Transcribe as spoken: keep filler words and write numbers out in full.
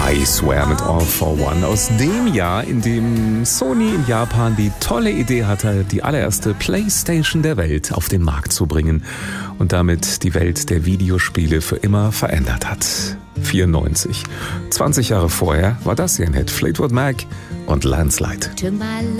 I Swear mit All for One aus dem Jahr, in dem Sony in Japan die tolle Idee hatte, die allererste PlayStation der Welt auf den Markt zu bringen und damit die Welt der Videospiele für immer verändert hat. vierundneunzig. zwanzig Jahre vorher war das hier ein Hit. Fleetwood Mac und Landslide.